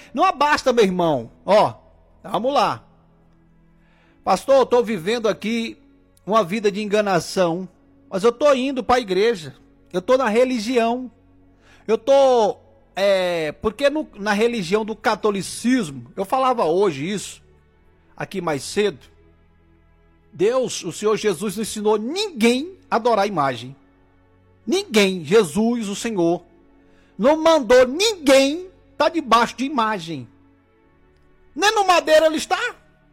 Não abasta, meu irmão. Ó, vamos lá. Pastor, eu estou vivendo aqui uma vida de enganação, mas eu estou indo para a igreja. Eu estou na religião. Eu estou... porque na religião do catolicismo, eu falava hoje isso, aqui mais cedo, Deus, o Senhor Jesus, não ensinou ninguém a adorar a imagem. Ninguém, Jesus, o Senhor, não mandou ninguém estar debaixo de imagem. Nem no madeiro ele está.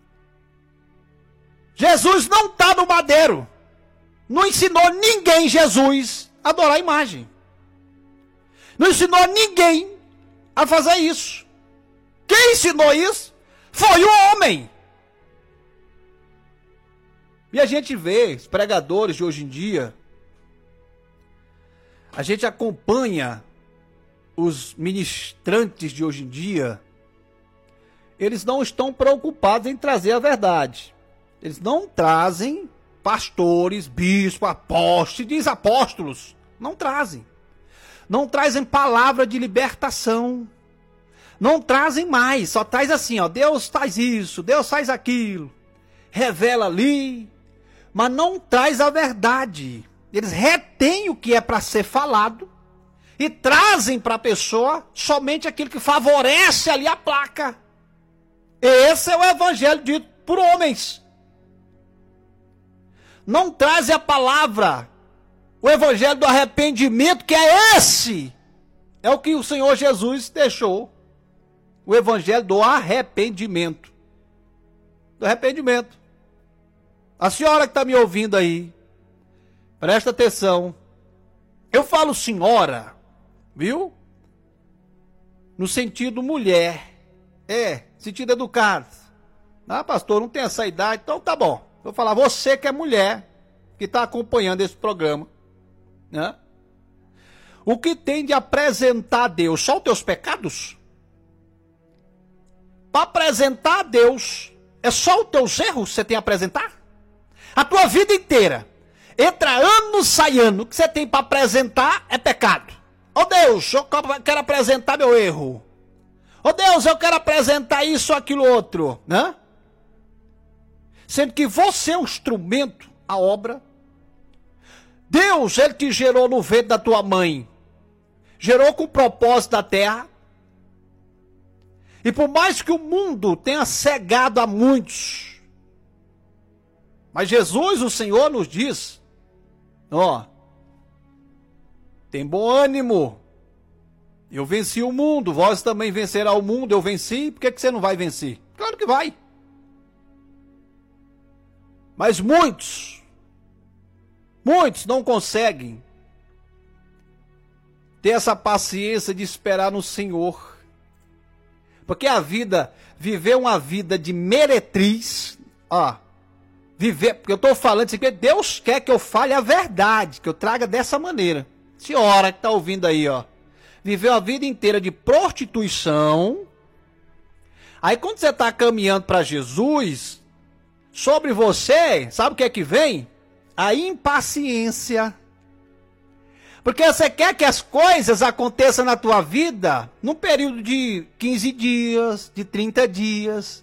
Jesus não está no madeiro. Não ensinou ninguém, Jesus, a adorar a imagem. Não ensinou ninguém a fazer isso. Quem ensinou isso foi o homem. E a gente vê os pregadores de hoje em dia, a gente acompanha os ministrantes de hoje em dia, eles não estão preocupados em trazer a verdade. Eles não trazem pastores, bispos, apóstolos, diz apóstolos. Não trazem. Não trazem palavra de libertação. Não trazem mais. Só traz assim, ó, Deus faz isso, Deus faz aquilo. Revela ali. Mas não traz a verdade. Eles retêm o que é para ser falado e trazem para a pessoa somente aquilo que favorece ali a placa. Esse é o evangelho dito por homens. Não trazem a palavra, o evangelho do arrependimento, que é esse. É o que o Senhor Jesus deixou. O evangelho do arrependimento. Do arrependimento. A senhora que está me ouvindo aí, presta atenção. Eu falo senhora, viu? No sentido mulher. Sentido educado. Ah, pastor, não tem essa idade, então tá bom. Vou falar, você que é mulher, que está acompanhando esse programa, né? O que tem de apresentar a Deus? Só os teus pecados? Para apresentar a Deus, é só os teus erros que você tem a apresentar? A tua vida inteira, entra ano, sai ano, o que você tem para apresentar é pecado. Ó Deus, eu quero apresentar meu erro. Ó Deus, eu quero apresentar isso, aquilo, outro, né? Sendo que você é um instrumento, a obra. Deus, ele te gerou no ventre da tua mãe. Gerou com o propósito da terra. E por mais que o mundo tenha cegado a muitos, mas Jesus, o Senhor, nos diz, ó, tem bom ânimo. Eu venci o mundo, vós também vencerá o mundo. Eu venci, por que você não vai vencer? Claro que vai. Mas muitos não conseguem ter essa paciência de esperar no Senhor. Porque a vida, viver uma vida de meretriz, porque eu estou falando isso aqui, Deus quer que eu fale a verdade, que eu traga dessa maneira. Senhora que está ouvindo aí, viveu a vida inteira de prostituição. Aí quando você está caminhando para Jesus, sobre você, sabe o que é que vem? A impaciência. Porque você quer que as coisas aconteçam na tua vida num período de 15 dias, de 30 dias.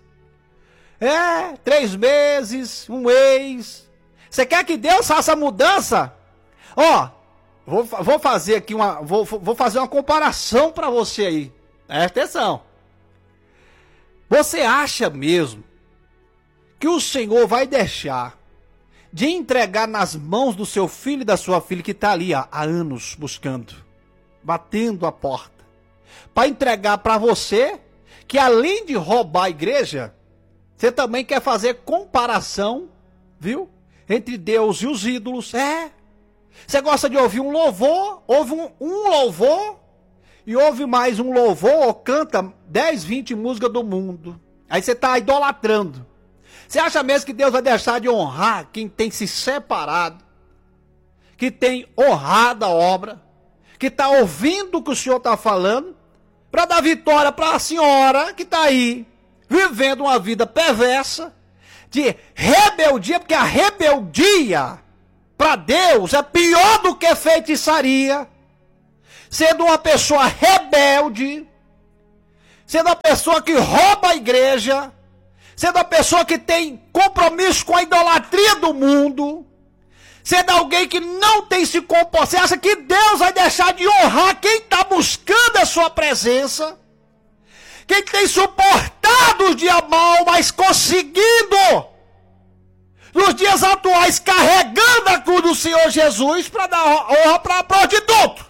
3 meses, um mês. Você quer que Deus faça mudança? Vou fazer aqui vou fazer uma comparação para você aí. Presta atenção. Você acha mesmo que o Senhor vai deixar de entregar nas mãos do seu filho e da sua filha que está ali há anos buscando, batendo a porta, para entregar para você, que além de roubar a igreja, você também quer fazer comparação, viu? Entre Deus e os ídolos. Você gosta de ouvir um louvor, ouve um louvor, e ouve mais um louvor, ou canta 10, 20 músicas do mundo. Aí você está idolatrando. Você acha mesmo que Deus vai deixar de honrar quem tem se separado, que tem honrado a obra, que está ouvindo o que o Senhor está falando, para dar vitória para a senhora que está aí, vivendo uma vida perversa, de rebeldia, porque a rebeldia para Deus é pior do que feitiçaria. Sendo uma pessoa rebelde, sendo a pessoa que rouba a igreja, sendo a pessoa que tem compromisso com a idolatria do mundo, sendo alguém que não tem se comportado. Você acha que Deus vai deixar de honrar quem está buscando a sua presença? Quem tem suportado os dias mal, mas conseguindo, nos dias atuais, carregando a cruz do Senhor Jesus para dar honra para prostituto,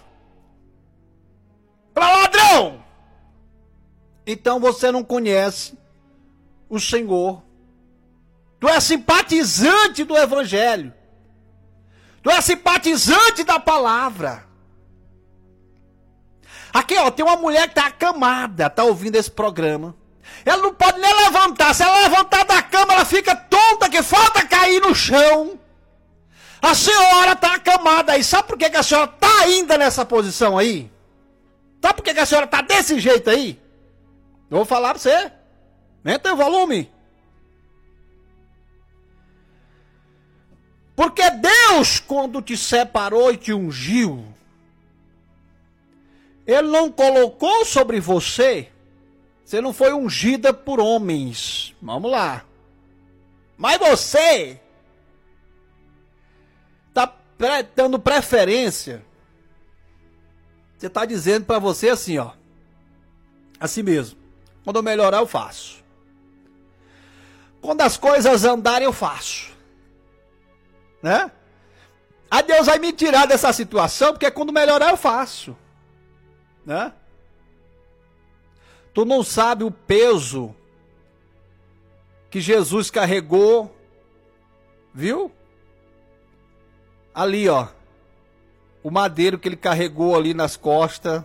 para ladrão. Então você não conhece o Senhor. Tu é simpatizante do Evangelho. Tu é simpatizante da palavra. Aqui, ó, tem uma mulher que está acamada, está ouvindo esse programa. Ela não pode nem levantar. Se ela levantar da cama, ela fica tonta, que falta cair no chão. A senhora está acamada aí. Sabe por que a senhora está ainda nessa posição aí? Sabe por que a senhora está desse jeito aí? Eu vou falar para você. Aumenta o volume. Porque Deus, quando te separou e te ungiu, Ele não colocou sobre você. Você não foi ungida por homens. Vamos lá. Mas você está dando preferência. Você está dizendo para você assim, ó. Assim mesmo. Quando eu melhorar, eu faço. Quando as coisas andarem, eu faço. Né? Aí Deus vai me tirar dessa situação, porque quando melhorar, eu faço. Né? Tu não sabe o peso que Jesus carregou, viu? Ali, ó, o madeiro que ele carregou ali nas costas.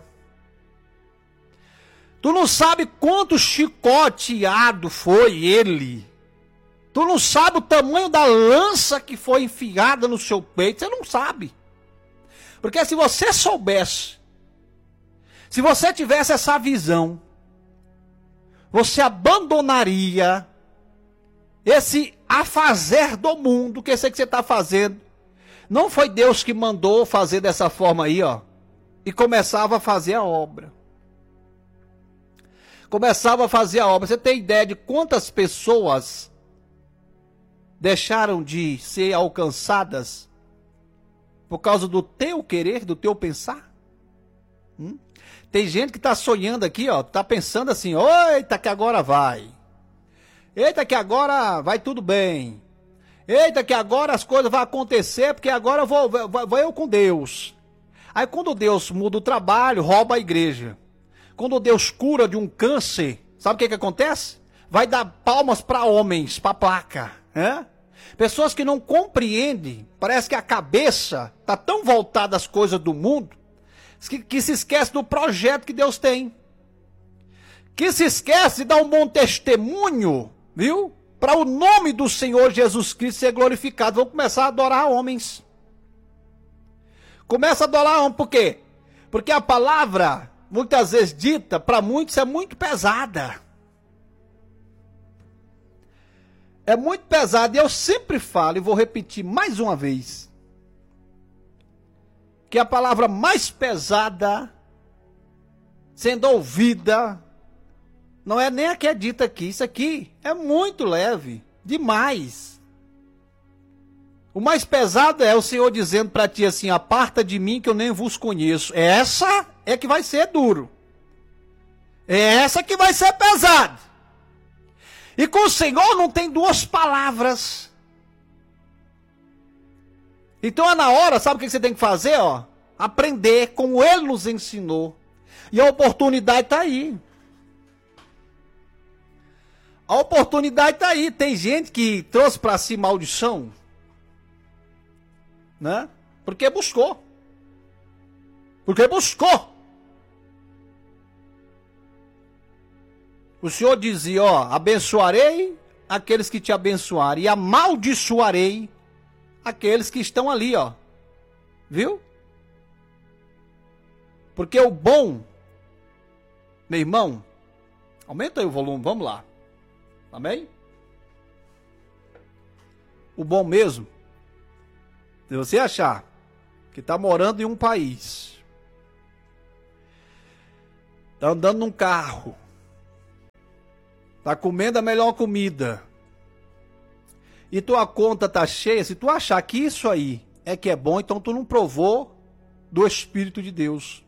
Tu não sabe quanto chicoteado foi ele. Tu não sabe o tamanho da lança que foi enfiada no seu peito. Você não sabe. Porque se você soubesse, se você tivesse essa visão, você abandonaria esse afazer do mundo, que esse que você está fazendo. Não foi Deus que mandou fazer dessa forma aí, ó. E começava a fazer a obra. Começava a fazer a obra. Você tem ideia de quantas pessoas deixaram de ser alcançadas por causa do teu querer, do teu pensar? Tem gente que está sonhando aqui, ó, está pensando assim, eita que agora vai. Eita que agora vai tudo bem. Eita que agora as coisas vão acontecer, porque agora vou eu com Deus. Aí quando Deus muda o trabalho, rouba a igreja. Quando Deus cura de um câncer, sabe o que acontece? Vai dar palmas para homens, para placa. Né? Pessoas que não compreendem, parece que a cabeça está tão voltada às coisas do mundo, que se esquece do projeto que Deus tem. Que se esquece de dar um bom testemunho, viu? Para o nome do Senhor Jesus Cristo ser glorificado. Vão começar a adorar homens. Começa a adorar homens, por quê? Porque a palavra, muitas vezes dita, para muitos é muito pesada. É muito pesado, e eu sempre falo, e vou repetir mais uma vez, que a palavra mais pesada, sendo ouvida, não é nem a que é dita aqui. Isso aqui é muito leve, demais. O mais pesado é o Senhor dizendo para ti assim, aparta de mim que eu nem vos conheço. Essa é que vai ser duro. É essa que vai ser pesada. E com o Senhor não tem duas palavras. Então é na hora, sabe o que você tem que fazer? Ó? Aprender como Ele nos ensinou. E a oportunidade está aí. A oportunidade está aí. Tem gente que trouxe para si maldição, né? Porque buscou. Porque buscou. O Senhor dizia, ó, abençoarei aqueles que te abençoarem e amaldiçoarei aqueles que estão ali, ó. Viu? Porque o bom, meu irmão, aumenta aí o volume, vamos lá. Amém? O bom mesmo, se você achar que está morando em um país, está andando num carro, Tá comendo a melhor comida. E tua conta tá cheia, se tu achar que isso aí é que é bom, então tu não provou do Espírito de Deus.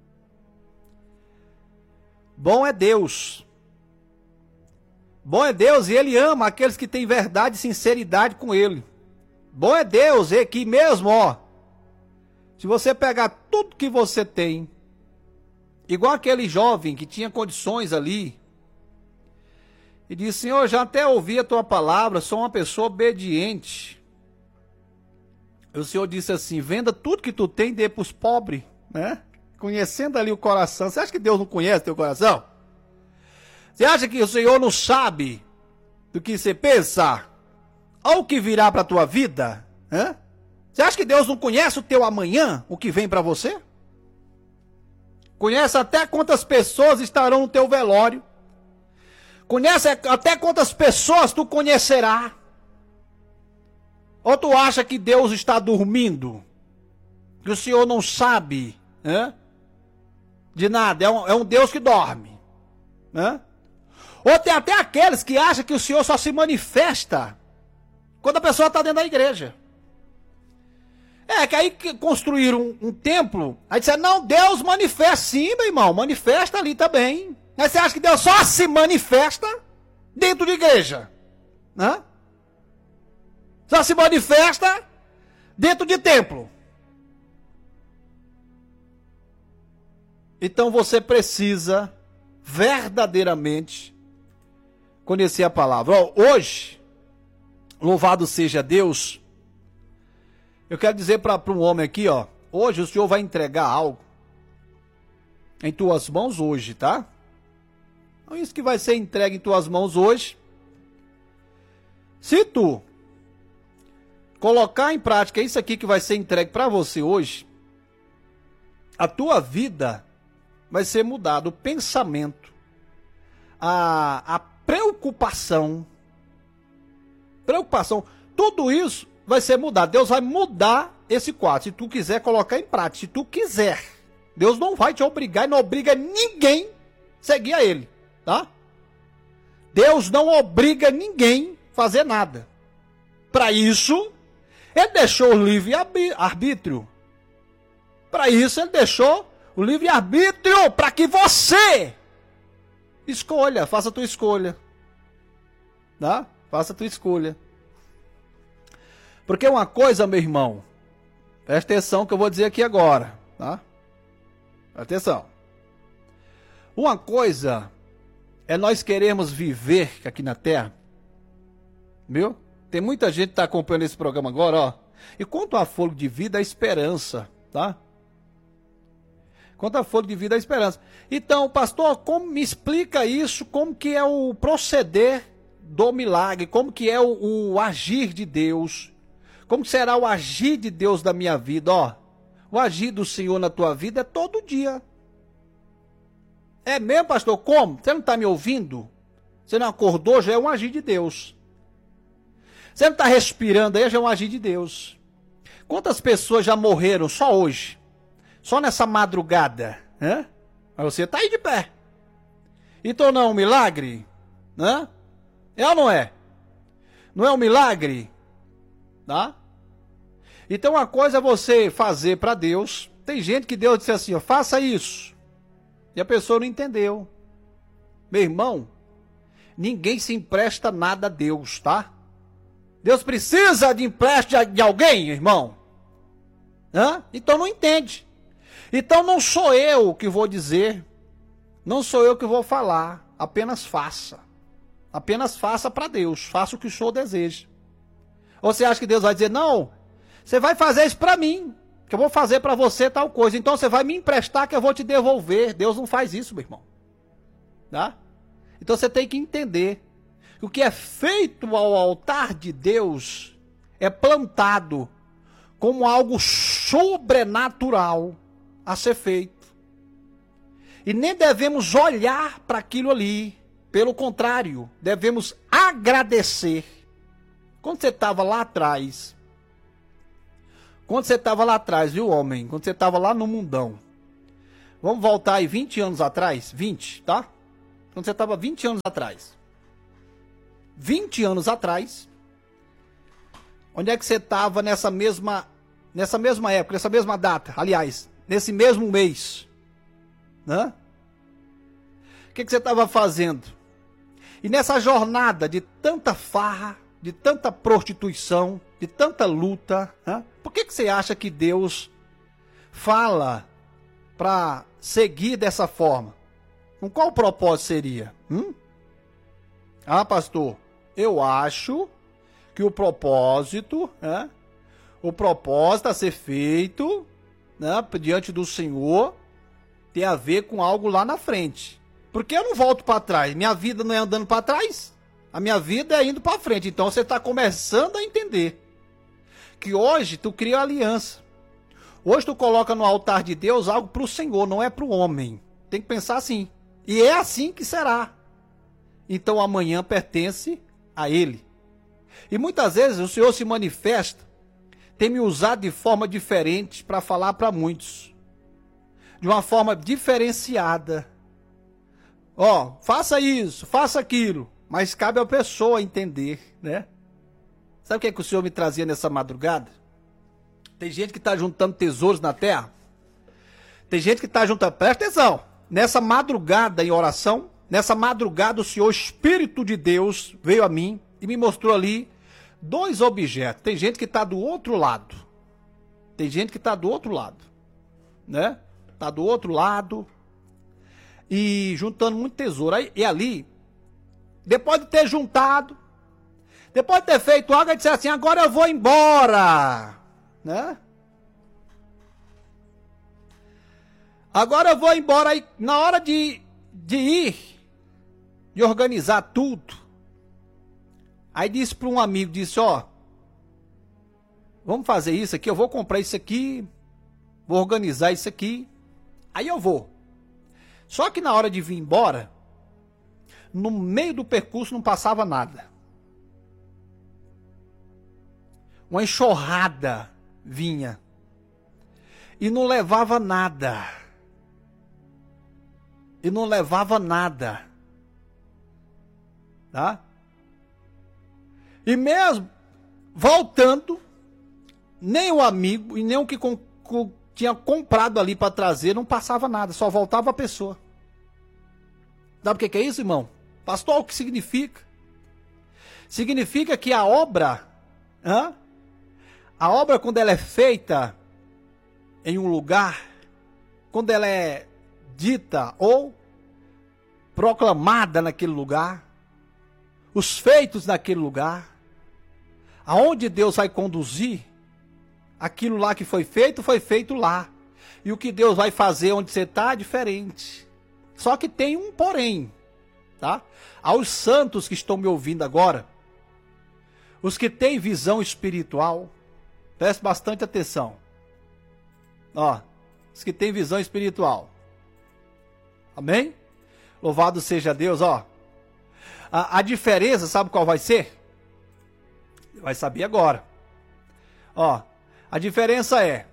Bom é Deus. Bom é Deus e Ele ama aqueles que têm verdade e sinceridade com Ele. Bom é Deus e que mesmo, ó, se você pegar tudo que você tem, igual aquele jovem que tinha condições ali, e disse, Senhor, já até ouvi a tua palavra, sou uma pessoa obediente. E o Senhor disse assim, venda tudo que tu tem e dê para os pobres, né? Conhecendo ali o coração. Você acha que Deus não conhece teu coração? Você acha que o Senhor não sabe do que você pensa? Ou o que virá para a tua vida? Né? Você acha que Deus não conhece o teu amanhã, o que vem para você? Conhece até quantas pessoas estarão no teu velório. Conhece até quantas pessoas tu conhecerá. Ou tu acha que Deus está dormindo? Que o Senhor não sabe, né? De nada, é um Deus que dorme, né? Ou tem até aqueles que acham que o Senhor só se manifesta quando a pessoa está dentro da igreja. É, que aí construíram um templo, aí disseram, não, Deus manifesta, sim, meu irmão, manifesta ali também. Mas você acha que Deus só se manifesta dentro de igreja, né? Só se manifesta dentro de templo. Então você precisa verdadeiramente conhecer a palavra. Hoje, louvado seja Deus, eu quero dizer para um homem aqui, ó, hoje o Senhor vai entregar algo em tuas mãos hoje, tá? Então isso que vai ser entregue em tuas mãos hoje, se tu colocar em prática isso aqui que vai ser entregue para você hoje, a tua vida vai ser mudada, o pensamento, a preocupação, tudo isso vai ser mudado. Deus vai mudar esse quadro, se tu quiser colocar em prática, se tu quiser. Deus não vai te obrigar e não obriga ninguém a seguir a Ele, tá? Deus não obriga ninguém a fazer nada. Para isso, Ele deixou o livre-arbítrio. Para isso, Ele deixou o livre-arbítrio para que você escolha, faça a tua escolha. Tá? Faça a tua escolha. Porque uma coisa, meu irmão, presta atenção que eu vou dizer aqui agora, tá? Presta atenção. Uma coisa é nós queremos viver aqui na Terra, viu? Tem muita gente que está acompanhando esse programa agora, ó. E quanto a fôlego de vida, a esperança, tá? Quanto a fôlego de vida, a esperança. Então, pastor, como me explica isso? Como que é o proceder do milagre? Como que é o agir de Deus? Como será o agir de Deus da minha vida? Ó, o agir do Senhor na tua vida é todo dia. É mesmo, pastor? Como? Você não está me ouvindo? Você não acordou? Já é um agir de Deus. Você não está respirando aí? Já é um agir de Deus. Quantas pessoas já morreram só hoje? Só nessa madrugada, né? Mas você está aí de pé. Então não é um milagre? Né? É ou não é? Não é um milagre? Tá? Então uma coisa é você fazer para Deus. Tem gente que Deus disse assim, ó, faça isso. E a pessoa não entendeu. Meu irmão, ninguém se empresta nada a Deus, tá? Deus precisa de empréstimo de alguém, irmão? Hã? Então não entende. Então não sou eu que vou dizer, não sou eu que vou falar, apenas faça. Apenas faça para Deus, faça o que o Senhor deseja. Ou você acha que Deus vai dizer, não, você vai fazer isso para mim, que eu vou fazer para você tal coisa, então você vai me emprestar que eu vou te devolver. Deus não faz isso, meu irmão. Tá? Então você tem que entender que o que é feito ao altar de Deus é plantado como algo sobrenatural a ser feito. E nem devemos olhar para aquilo ali. Pelo contrário, devemos agradecer. Quando você estava lá atrás, viu, homem? Quando você estava lá no mundão. Vamos voltar aí 20 anos atrás? 20, tá? Quando você estava 20 anos atrás. 20 anos atrás, onde é que você estava nessa mesma época, nessa mesma data, aliás, nesse mesmo mês, né? O que você estava fazendo? E nessa jornada de tanta farra, de tanta prostituição, de tanta luta, né? Por que você acha que Deus fala para seguir dessa forma? Com qual propósito seria? Ah, pastor, eu acho que o propósito a ser feito, né, diante do Senhor, tem a ver com algo lá na frente. Porque eu não volto para trás. Minha vida não é andando para trás. A minha vida é indo para frente. Então você está começando a entender que hoje tu cria aliança. Hoje tu coloca no altar de Deus algo para o Senhor, não é para o homem. Tem que pensar assim. E é assim que será. Então amanhã pertence a Ele. E muitas vezes o Senhor se manifesta, tem me usado de forma diferente para falar para muitos. De uma forma diferenciada. Ó, faça isso, faça aquilo. Mas cabe à pessoa entender, né? Sabe o que é que o Senhor me trazia nessa madrugada? Tem gente que está juntando tesouros na terra. Tem gente que está juntando... Presta atenção. Nessa madrugada em oração, nessa madrugada o Senhor, Espírito de Deus, veio a mim e me mostrou ali 2 objetos. Tem gente que está do outro lado. Tem gente que está do outro lado. Né? Está do outro lado. E juntando muito tesouro. E ali, depois de ter juntado, depois de ter feito algo, ele disse assim, agora eu vou embora. Né? Agora eu vou embora. Aí, na hora de ir, de organizar tudo, aí disse para um amigo, disse, ó, vamos fazer isso aqui, eu vou comprar isso aqui, vou organizar isso aqui, aí eu vou. Só que na hora de vir embora, no meio do percurso não passava nada. Uma enxurrada vinha e não levava nada. E não levava nada. Tá? E mesmo voltando, nem o amigo e nem o que tinha comprado ali para trazer não passava nada, só voltava a pessoa. Sabe o que é isso, irmão? Pastor, o que significa? Significa que a obra, quando ela é feita em um lugar, quando ela é dita ou proclamada naquele lugar, os feitos naquele lugar, aonde Deus vai conduzir, aquilo lá que foi feito lá. E o que Deus vai fazer onde você está é diferente. Só que tem um porém, tá? Aos santos que estão me ouvindo agora, os que têm visão espiritual, preste bastante atenção. Ó, os que têm visão espiritual. Amém? Louvado seja Deus, ó. A diferença, sabe qual vai ser? Vai saber agora. Ó, a diferença é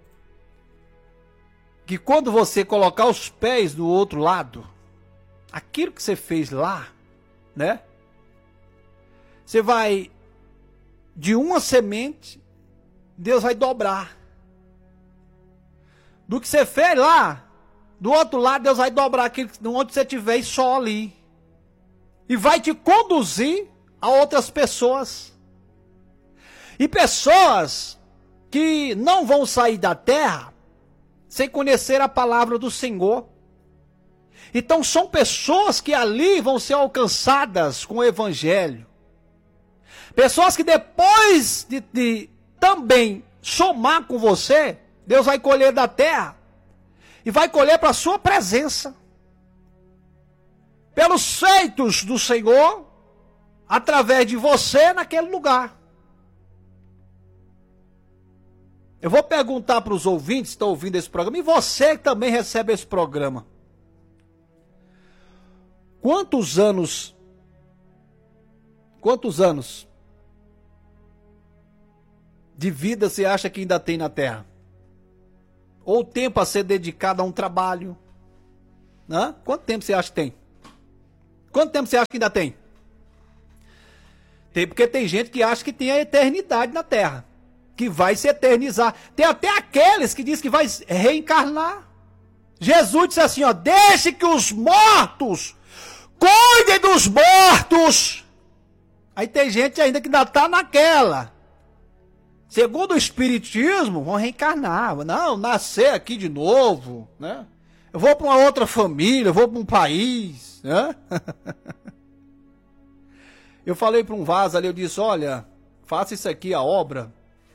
que quando você colocar os pés do outro lado, aquilo que você fez lá, né? Você vai, de uma semente, Deus vai dobrar. Do que você fez lá, do outro lado, Deus vai dobrar aquilo onde você estiver só ali. E vai te conduzir a outras pessoas. E pessoas que não vão sair da terra sem conhecer a palavra do Senhor. Então são pessoas que ali vão ser alcançadas com o evangelho. Pessoas que depois de também somar com você, Deus vai colher da terra e vai colher para a sua presença. Pelos feitos do Senhor, através de você naquele lugar. Eu vou perguntar para os ouvintes que estão ouvindo esse programa, e você que também recebe esse programa. Quantos anos de vida você acha que ainda tem na Terra? Ou tempo a ser dedicado a um trabalho? Quanto tempo você acha que tem? Quanto tempo você acha que ainda tem? Porque tem gente que acha que tem a eternidade na Terra, que vai se eternizar. Tem até aqueles que dizem que vai reencarnar. Jesus disse assim, ó, deixe que os mortos cuidem dos mortos. Aí tem gente ainda que ainda está naquela. Segundo o Espiritismo, vão reencarnar. Não, nascer aqui de novo, né? Eu vou para uma outra família, eu vou para um país, né? Eu falei para um vaso ali, eu disse, olha, faça isso aqui, a obra.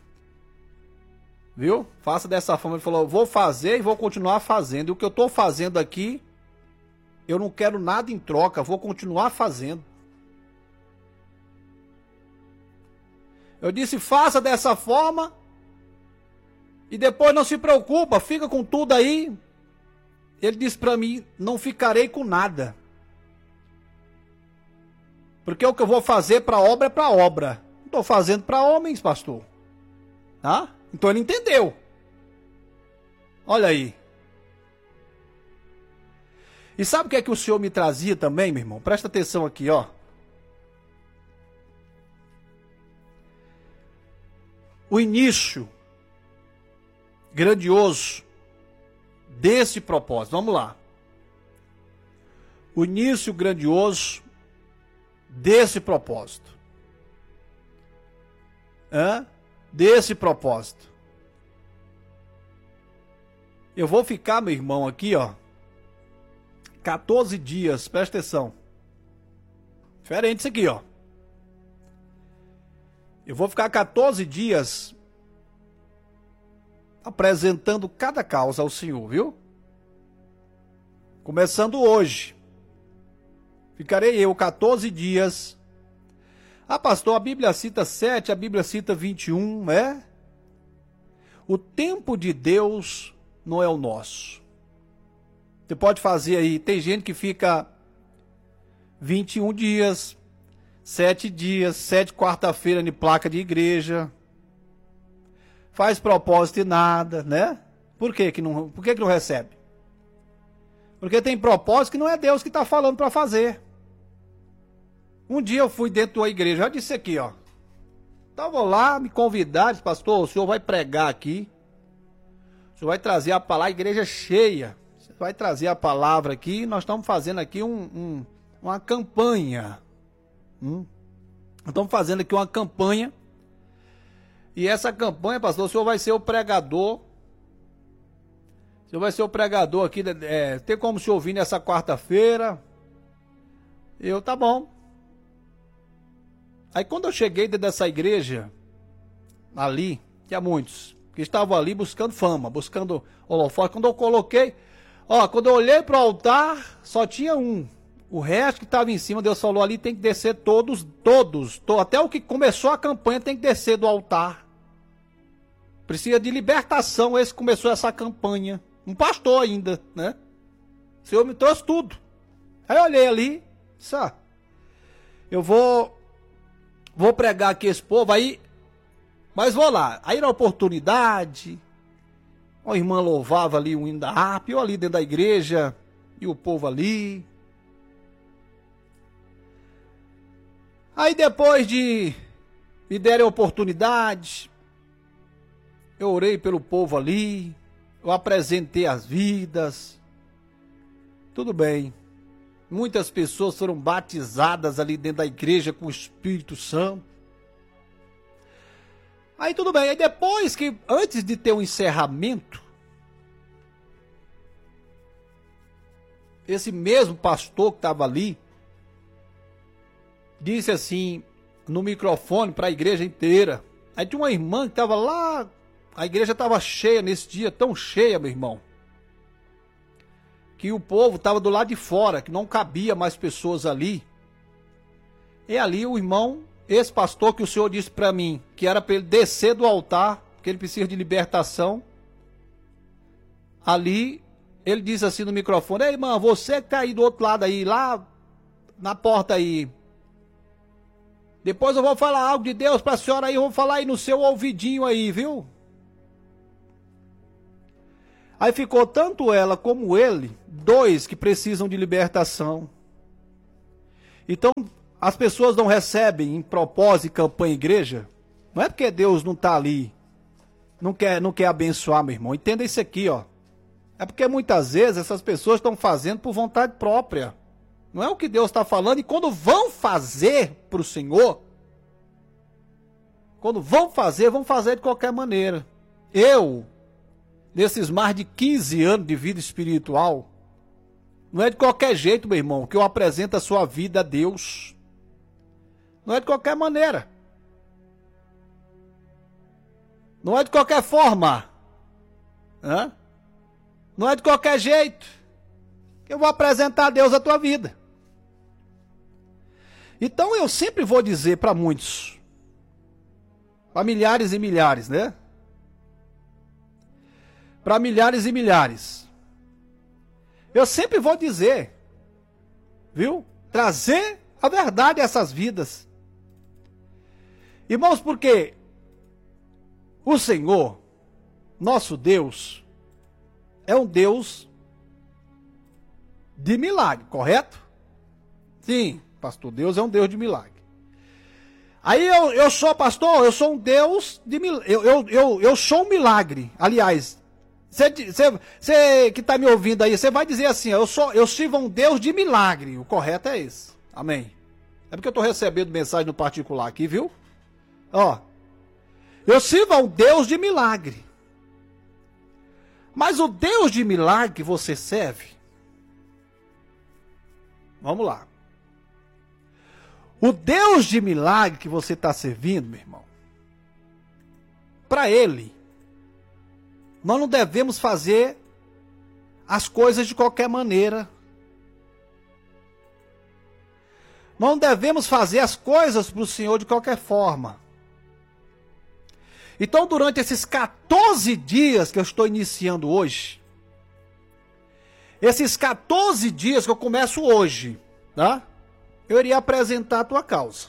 Viu? Faça dessa forma. Ele falou, eu vou fazer e vou continuar fazendo. E o que eu estou fazendo aqui, eu não quero nada em troca, vou continuar fazendo. Eu disse, faça dessa forma e depois não se preocupa, fica com tudo aí. Ele disse para mim, não ficarei com nada. Porque o que eu vou fazer para obra é para obra. Não estou fazendo para homens, pastor. Tá? Então ele entendeu. Olha aí. E sabe o que é que o Senhor me trazia também, meu irmão? Presta atenção aqui, ó. O início grandioso desse propósito. Vamos lá. O início grandioso desse propósito. Desse propósito. Eu vou ficar, meu irmão, aqui, ó, 14 dias, presta atenção. Diferente isso aqui, ó. Eu vou ficar 14 dias apresentando cada causa ao Senhor, viu? Começando hoje. Ficarei eu 14 dias. Ah, pastor, a Bíblia cita 7, a Bíblia cita 21, né? O tempo de Deus não é o nosso. Você pode fazer aí, tem gente que fica 21 dias, 7 dias, 7 quarta-feira de placa de igreja. Faz propósito e nada, né? Por que não recebe? Porque tem propósito que não é Deus que está falando para fazer. Um dia eu fui dentro da igreja, já disse aqui, ó. Estava lá, me convidaram, disse, pastor, o senhor vai pregar aqui. O senhor vai trazer a palavra, a igreja cheia. Você vai trazer a palavra aqui, nós estamos fazendo aqui uma campanha. Estamos fazendo aqui uma campanha. E essa campanha, pastor, o senhor vai ser o pregador. O senhor vai ser o pregador aqui. Tem como o senhor vir nessa quarta-feira? Tá bom. Aí quando eu cheguei dentro dessa igreja, ali, tinha muitos, que estavam ali buscando fama, buscando holofote. Quando eu coloquei, quando eu olhei para o altar, só tinha um. O resto que estava em cima, Deus falou ali, tem que descer todos, até o que começou a campanha tem que descer do altar. Precisa de libertação, esse começou essa campanha. Um pastor ainda, né? O Senhor me trouxe tudo. Aí eu olhei ali, eu vou pregar aqui esse povo aí, mas vou lá. Aí na oportunidade, uma irmã louvava ali o hino da harpa, eu ali dentro da igreja, e o povo ali. Aí depois de me derem oportunidade, eu orei pelo povo ali, eu apresentei as vidas, tudo bem. Muitas pessoas foram batizadas ali dentro da igreja com o Espírito Santo. Aí tudo bem, aí depois que, antes de ter um encerramento, esse mesmo pastor que estava ali, disse assim, no microfone para a igreja inteira. Aí tinha uma irmã que estava lá, a igreja estava cheia nesse dia, tão cheia, meu irmão, que o povo estava do lado de fora, que não cabia mais pessoas ali. E ali o irmão, esse pastor que o Senhor disse para mim, que era para ele descer do altar, que ele precisa de libertação. Ali, ele disse assim no microfone, ei irmã, você que está aí do outro lado aí, lá na porta aí, depois eu vou falar algo de Deus para a senhora aí, eu vou falar aí no seu ouvidinho aí, viu? Aí ficou tanto ela como ele, dois que precisam de libertação. Então, as pessoas não recebem em propósito e campanha igreja, não é porque Deus não está ali, não quer abençoar, meu irmão. Entenda isso aqui, ó. É porque muitas vezes essas pessoas estão fazendo por vontade própria. Não é o que Deus está falando. E quando vão fazer para o Senhor, vão fazer de qualquer maneira. Eu, nesses mais de 15 anos de vida espiritual, não é de qualquer jeito, meu irmão, que eu apresento a sua vida a Deus. Não é de qualquer maneira. Não é de qualquer forma. Não é de qualquer jeito que eu vou apresentar a Deus a tua vida. Então eu sempre vou dizer para muitos, para milhares e milhares, né? Para milhares e milhares. Eu sempre vou dizer, viu? Trazer a verdade a essas vidas. Irmãos, porque o Senhor, nosso Deus, é um Deus de milagre, correto? Sim, pastor, Deus é um Deus de milagre. Aí eu sou, pastor, eu sou um Deus de milagre. Eu sou um milagre. Aliás, você que está me ouvindo aí, você vai dizer assim, eu sirvo a um Deus de milagre. O correto é esse. Amém. É porque eu estou recebendo mensagem no particular aqui, viu? Ó, eu sirvo a um Deus de milagre. Mas o Deus de milagre que você serve, vamos lá. O Deus de milagre que você está servindo, meu irmão, para Ele, nós não devemos fazer as coisas de qualquer maneira. Nós não devemos fazer as coisas para o Senhor de qualquer forma. Então, durante esses 14 dias que eu estou iniciando hoje, esses 14 dias que eu começo hoje, tá? Eu iria apresentar a tua causa.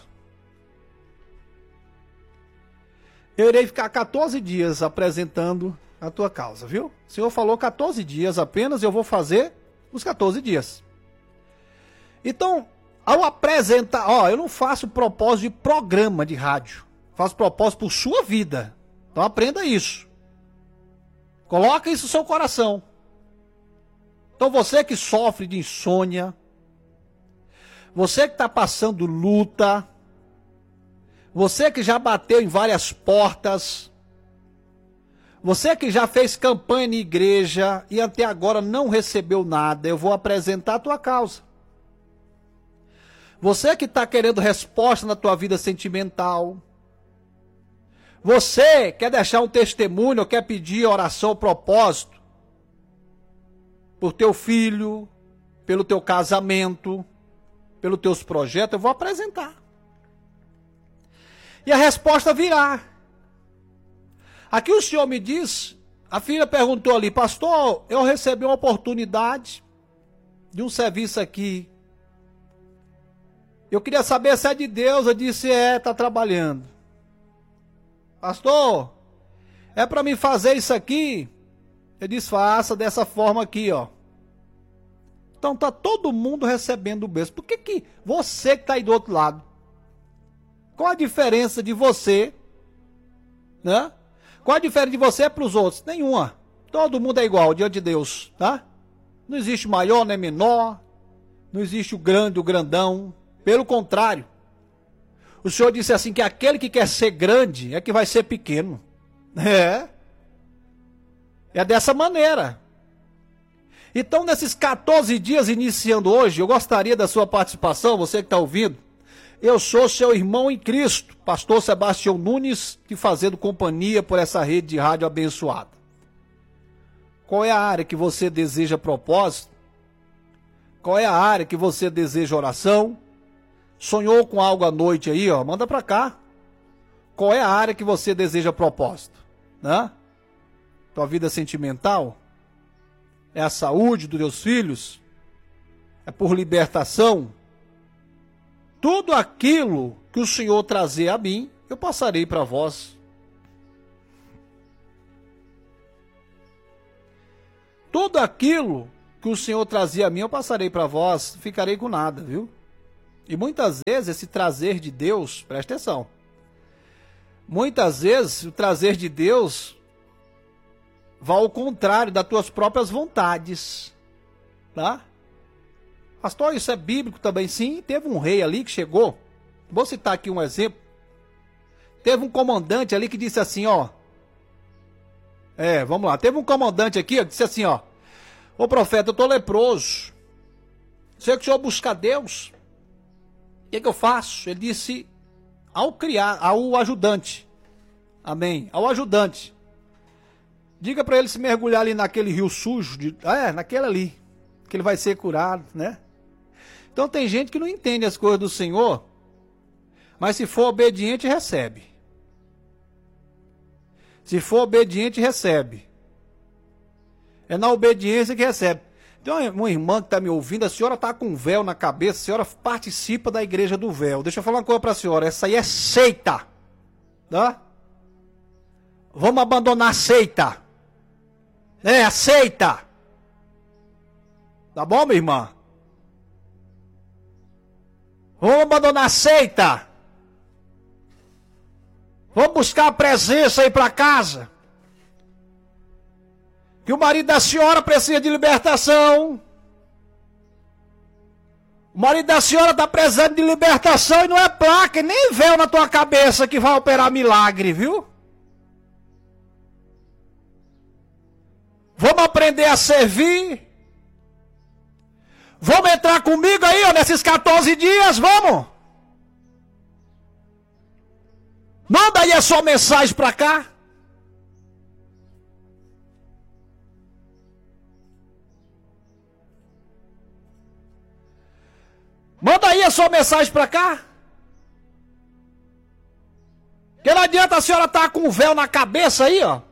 Eu irei ficar 14 dias apresentando a tua causa, viu? O Senhor falou 14 dias apenas, eu vou fazer os 14 dias. Então, ao apresentar, eu não faço propósito de programa de rádio. Faço propósito por sua vida. Então aprenda isso. Coloca isso no seu coração. Então você que sofre de insônia, você que está passando luta, você que já bateu em várias portas, você que já fez campanha na igreja e até agora não recebeu nada, eu vou apresentar a tua causa. Você que está querendo resposta na tua vida sentimental, você quer deixar um testemunho ou quer pedir oração ou propósito por teu filho, pelo teu casamento, pelos teus projetos, eu vou apresentar. E a resposta virá. Aqui o Senhor me diz, a filha perguntou ali, pastor, eu recebi uma oportunidade de um serviço aqui. Eu queria saber se é de Deus. Eu disse, está trabalhando. Pastor, é para mim fazer isso aqui? Eu disse, faça dessa forma aqui, ó. Então tá todo mundo recebendo o mesmo. Por que você que está aí do outro lado? Qual a diferença de você, né? Qual a diferença de você para os outros? Nenhuma. Todo mundo é igual diante de Deus, tá? Não existe maior nem menor. Não existe o grande, o grandão. Pelo contrário. O Senhor disse assim que aquele que quer ser grande é que vai ser pequeno. É dessa maneira. Então, nesses 14 dias iniciando hoje, eu gostaria da sua participação, você que está ouvindo. Eu sou seu irmão em Cristo, pastor Sebastião Nunes, te fazendo companhia por essa rede de rádio abençoada. Qual é a área que você deseja propósito? Qual é a área que você deseja oração? Sonhou com algo à noite aí, ó, manda para cá. Qual é a área que você deseja propósito? Né? Tua vida sentimental? É a saúde dos teus filhos? É por libertação? Tudo aquilo que o Senhor trazer a mim, eu passarei para vós. Tudo aquilo que o Senhor trazia a mim, eu passarei para vós, não ficarei com nada, viu? E muitas vezes esse trazer de Deus, presta atenção, muitas vezes o trazer de Deus vai ao contrário das tuas próprias vontades, tá? Pastor, isso é bíblico também? Sim, teve um rei ali que chegou, vou citar aqui um exemplo, teve um comandante ali que disse assim, ó, vamos lá, teve um comandante aqui que disse assim, ó, ô profeta, eu tô leproso, sei que o senhor busca Deus, o que eu faço? Ele disse ao ajudante, amém, ao ajudante, diga para ele se mergulhar ali naquele rio sujo, naquele ali, que ele vai ser curado, né? Então tem gente que não entende as coisas do Senhor, mas se for obediente, recebe. Se for obediente, recebe. É na obediência que recebe. Tem uma irmã que está me ouvindo, a senhora está com um véu na cabeça, a senhora participa da igreja do véu. Deixa eu falar uma coisa para a senhora, essa aí é seita. Tá? Vamos abandonar a seita. A seita. Tá bom, minha irmã? Vamos abandonar a seita. Vamos buscar a presença aí para casa. Que o marido da senhora precisa de libertação. O marido da senhora está precisando de libertação e não é placa, nem véu na tua cabeça que vai operar milagre, viu? Vamos aprender a servir. Vamos entrar comigo aí, ó, nesses 14 dias, vamos. Manda aí a sua mensagem para cá. Manda aí a sua mensagem para cá. Que não adianta a senhora estar com um véu na cabeça aí, ó.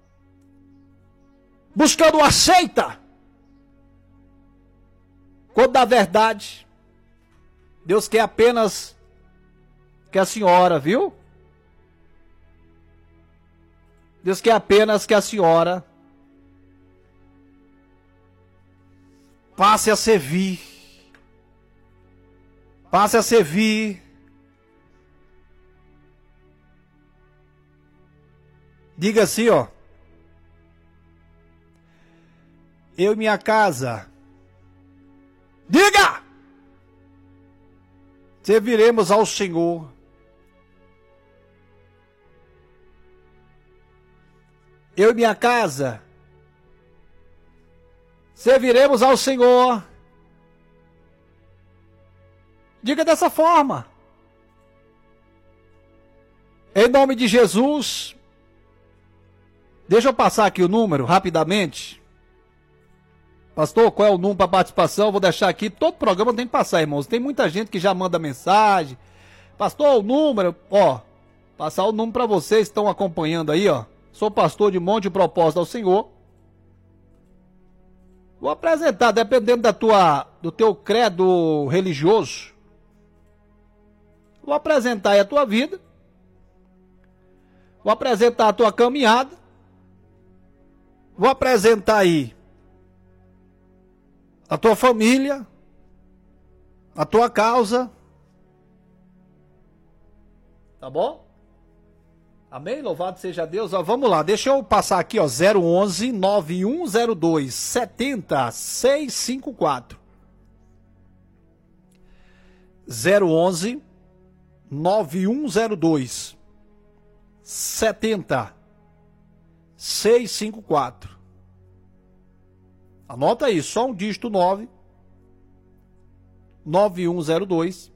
Buscando uma seita. Quando na verdade, Deus quer apenas que a senhora, viu? Deus quer apenas que a senhora passe a servir. Passe a servir. Diga assim, ó. Eu e minha casa. Diga! Serviremos ao Senhor. Eu e minha casa. Serviremos ao Senhor. Diga dessa forma. Em nome de Jesus. Deixa eu passar aqui o número rapidamente. Pastor, qual é o número para participação? Vou deixar aqui. Todo programa tem que passar, irmãos. Tem muita gente que já manda mensagem. Pastor, o número, ó. Passar o número para vocês que estão acompanhando aí, ó. Sou pastor de Monte de Propósito ao Senhor. Vou apresentar, dependendo do teu credo religioso. Vou apresentar aí a tua vida. Vou apresentar a tua caminhada. Vou apresentar aí a tua família, a tua causa. Tá bom? Amém? Louvado seja Deus. Ó, vamos lá, deixa eu passar aqui, ó, 011 9102 70654. 011 9102 70654. Anota aí, só um dígito 9102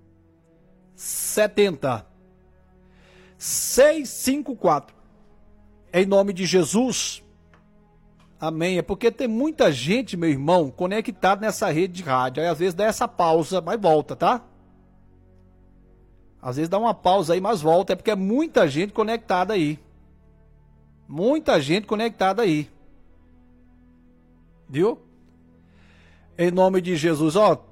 70654. Em nome de Jesus. Amém. É porque tem muita gente, meu irmão, conectado nessa rede de rádio. Aí às vezes dá essa pausa, mas volta, tá? Às vezes dá uma pausa aí, mas volta. É porque é muita gente conectada aí. Muita gente conectada aí. Viu? Em nome de Jesus, ó.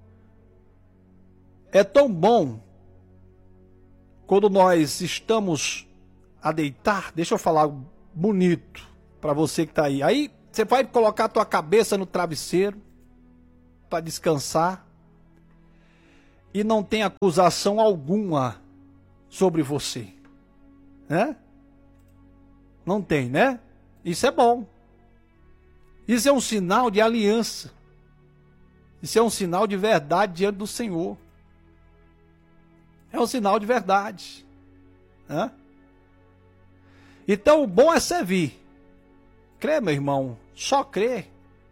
É tão bom quando nós estamos a deitar. Deixa eu falar bonito para você que tá aí. Aí você vai colocar a tua cabeça no travesseiro para descansar. e não tem acusação alguma sobre você, né? Não tem, né? Isso é bom. Isso é um sinal de aliança. Isso é um sinal de verdade diante do Senhor. É um sinal de verdade, né? Então o bom é servir. Crê, meu irmão, só crê,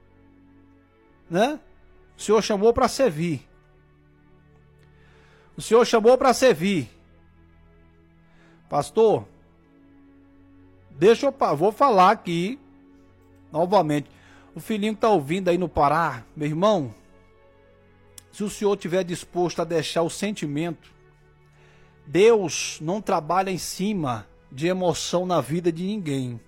né? O Senhor chamou para servir. O Senhor chamou para servir. Pastor, vou falar aqui novamente. O filhinho que está ouvindo aí no Pará, meu irmão, se o senhor estiver disposto a deixar o sentimento, Deus não trabalha em cima de emoção na vida de ninguém.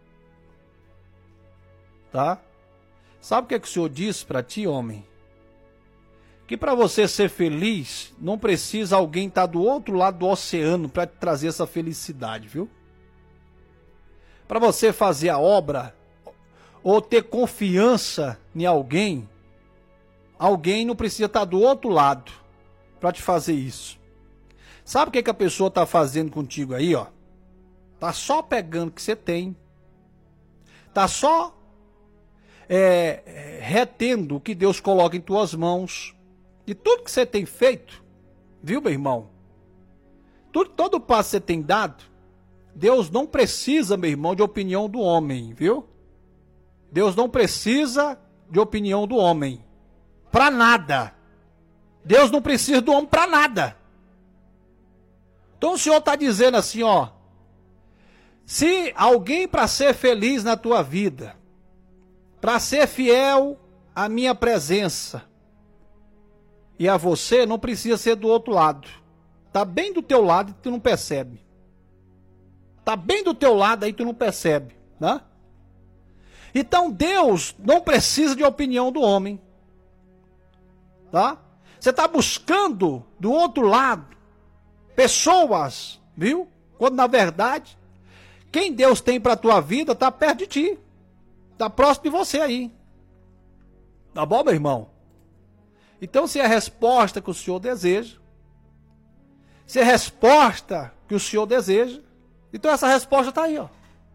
Tá? Sabe o que é que o Senhor diz para ti, homem? Que para você ser feliz, não precisa alguém estar do outro lado do oceano para te trazer essa felicidade, viu? Para você fazer a obra, ou ter confiança em alguém, alguém não precisa estar do outro lado para te fazer isso. Sabe o que a pessoa está fazendo contigo aí, ó? Tá só pegando o que você tem. Tá só retendo o que Deus coloca em tuas mãos. E tudo que você tem feito, viu, meu irmão? Todo passo que você tem dado, Deus não precisa, meu irmão, de opinião do homem, viu? Deus não precisa de opinião do homem. Para nada. Deus não precisa do homem para nada. Então o Senhor está dizendo assim, ó. Se alguém para ser feliz na tua vida, para ser fiel à minha presença e a você, não precisa ser do outro lado. Tá bem do teu lado e tu não percebe. Tá bem do teu lado aí tu não percebe, né? Então Deus não precisa de opinião do homem. Tá? Você está buscando do outro lado pessoas, viu? Quando na verdade, quem Deus tem para a tua vida está perto de ti. Está próximo de você aí. Tá bom, meu irmão? Então, se é a resposta que o Senhor deseja, se é a resposta que o Senhor deseja, então essa resposta está aí, ó.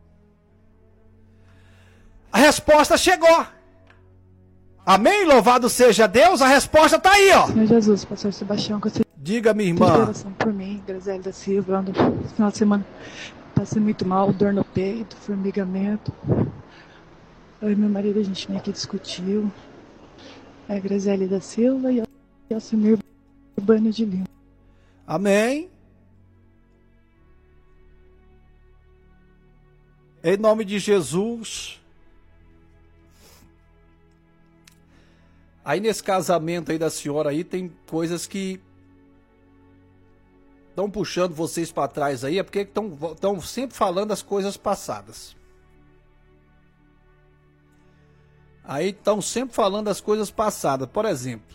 A resposta chegou. Amém? Louvado seja Deus, a resposta está aí, ó. Senhor Jesus, pastor Sebastião, que eu diga, minha irmã. Oração por mim, Graziele da Silva, no final de semana passei muito mal, dor no peito, formigamento. Eu e meu marido, a gente meio que discutiu. É Graziele da Silva e Alcimir Urbano de Lima. Amém. Em nome de Jesus. Aí nesse casamento aí da senhora aí tem coisas que estão puxando vocês para trás aí, é porque estão sempre falando as coisas passadas. Aí estão sempre falando as coisas passadas. Por exemplo,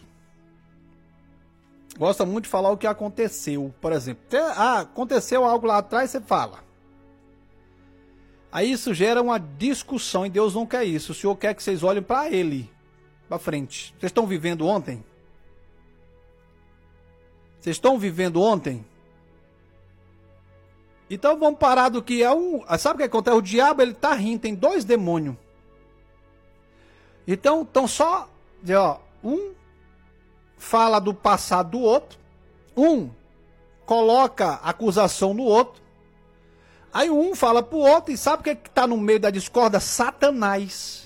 gosta muito de falar o que aconteceu. Por exemplo, aconteceu algo lá atrás, você fala. Aí isso gera uma discussão e Deus não quer isso. O Senhor quer que vocês olhem para Ele, para frente. Vocês estão vivendo ontem? Vocês estão vivendo ontem? Então vamos parar do que é um... Sabe o que acontece? O diabo, ele tá rindo, tem dois demônios. Então só... Ó, um fala do passado do outro. Um coloca acusação no outro. Aí um fala pro outro e sabe o que está no meio da discórdia? Satanás.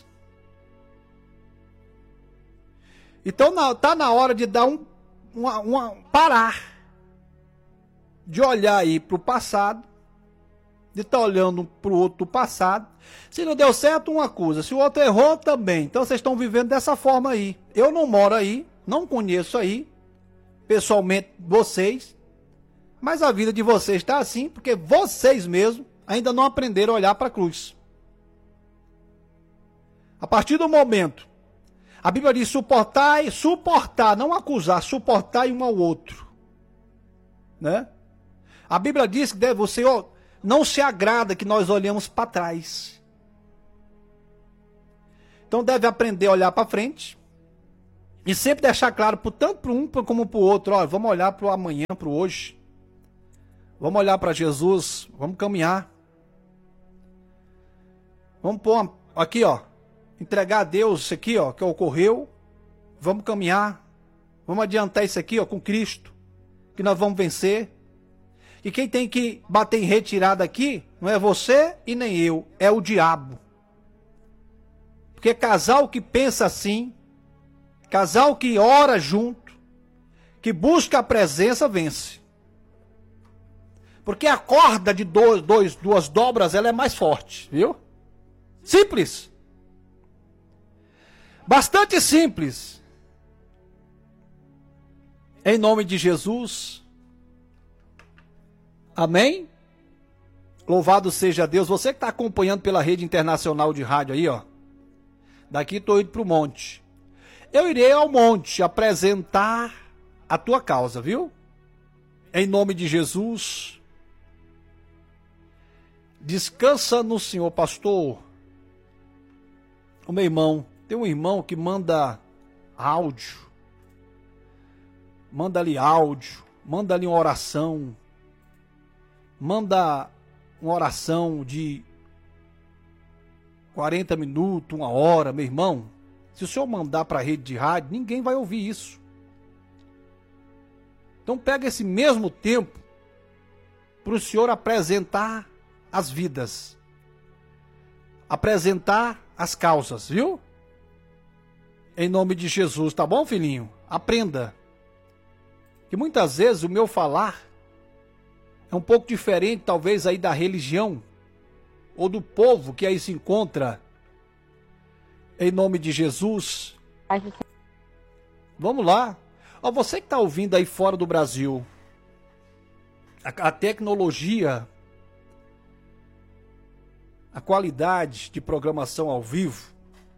Então tá na hora de dar parar. De olhar aí pro passado. De estar olhando pro outro do passado. Se não deu certo, um acusa. Se o outro errou, também. Então vocês estão vivendo dessa forma aí. Eu não moro aí, não conheço aí, pessoalmente, vocês. Mas a vida de vocês está assim, porque vocês mesmos ainda não aprenderam a olhar para a cruz. A partir do momento, a Bíblia diz suportar, não acusar, suportar um ao outro. Né? A Bíblia diz que o Senhor não se agrada que nós olhemos para trás. Então deve aprender a olhar para frente, E sempre deixar claro, tanto para um como para o outro, ó, vamos olhar para o amanhã, para o hoje. Vamos olhar para Jesus, vamos caminhar. Vamos pôr aqui, ó, entregar a Deus isso aqui, ó, que ocorreu. Vamos caminhar. Vamos adiantar isso aqui, ó, com Cristo, que nós vamos vencer. E quem tem que bater em retirada aqui não é você e nem eu, é o diabo. Porque casal que pensa assim, casal que ora junto, que busca a presença, vence. Porque a corda de duas dobras, ela é mais forte, viu? Simples. Bastante simples. Em nome de Jesus. Amém? Louvado seja Deus. Você que está acompanhando pela rede internacional de rádio aí, ó. Daqui estou indo para o monte. Eu irei ao monte apresentar a tua causa, viu? Em nome de Jesus. Descansa no Senhor, pastor. O meu irmão, tem um irmão que manda áudio. Manda ali áudio, manda ali uma oração. Manda uma oração de 40 minutos, 1 hora, meu irmão. Se o senhor mandar para a rede de rádio, ninguém vai ouvir isso. Então pega esse mesmo tempo para o senhor apresentar as vidas. Apresentar as causas, viu? Em nome de Jesus, tá bom, filhinho? Aprenda. Que muitas vezes o meu falar é um pouco diferente, talvez, aí da religião ou do povo que aí se encontra. Em nome de Jesus. Vamos lá. Ó, você que está ouvindo aí fora do Brasil, a tecnologia, a qualidade de programação ao vivo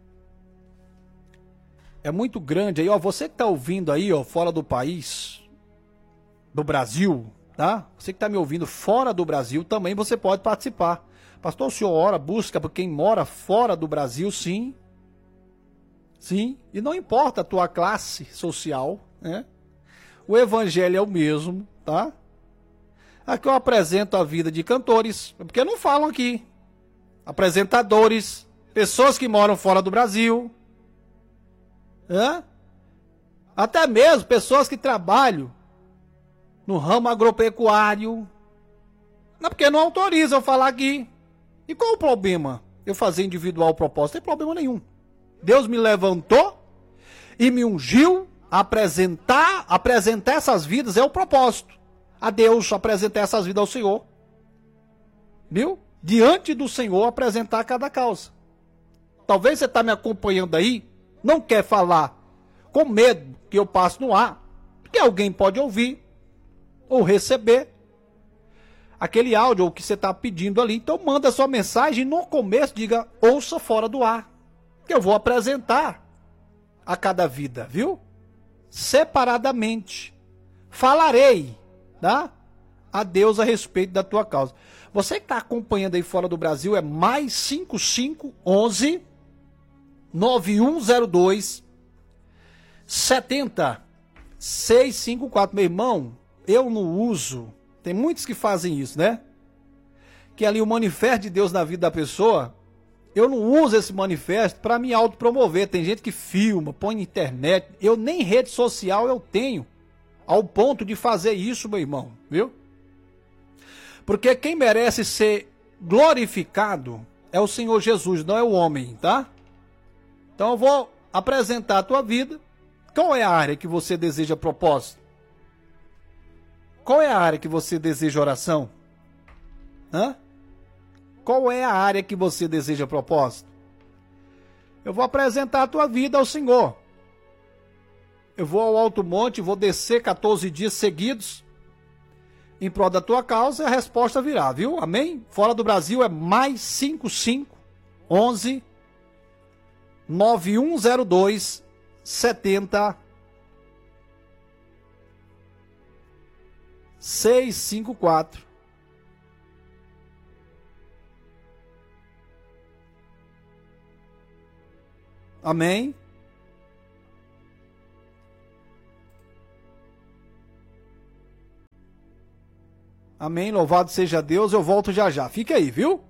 é muito grande aí, ó. Você que está ouvindo aí, ó, fora do país, do Brasil, tá? Você que está me ouvindo fora do Brasil, também você pode participar. Pastor, o senhor ora, busca por quem mora fora do Brasil, sim. Sim, e não importa a tua classe social, né? O evangelho é o mesmo, tá? Aqui eu apresento a vida de cantores, porque não falam aqui. Apresentadores, pessoas que moram fora do Brasil, né? Até mesmo pessoas que trabalham no ramo agropecuário. Não, porque não autoriza eu falar aqui. E qual o problema? Eu fazer individual propósito? Não tem problema nenhum. Deus me levantou e me ungiu a apresentar essas vidas, é o propósito. A Deus apresentar essas vidas ao Senhor. Viu? Diante do Senhor apresentar cada causa. Talvez você está me acompanhando aí, não quer falar com medo que eu passe no ar, porque alguém pode ouvir ou receber aquele áudio ou que você está pedindo ali. Então manda sua mensagem e no começo diga, ouça fora do ar, que eu vou apresentar a cada vida, viu? Separadamente. Falarei, tá? A Deus a respeito da tua causa. Você que está acompanhando aí fora do Brasil é mais 5511 9102 70654. Meu irmão, eu não uso. Tem muitos que fazem isso, né? Que ali o manifesto de Deus na vida da pessoa, eu não uso esse manifesto para me autopromover. Tem gente que filma, põe na internet. Eu nem rede social eu tenho ao ponto de fazer isso, meu irmão, viu? Porque quem merece ser glorificado é o Senhor Jesus, não é o homem, tá? Então eu vou apresentar a tua vida. Qual é a área que você deseja propósito? Qual é a área que você deseja oração? Hã? Qual é a área que você deseja propósito? Eu vou apresentar a tua vida ao Senhor. Eu vou ao alto monte, vou descer 14 dias seguidos em prol da tua causa e a resposta virá, viu? Amém? Fora do Brasil é mais 5511 9102 70654. Amém? Amém. Louvado seja Deus. Eu volto já já. Fica aí, viu?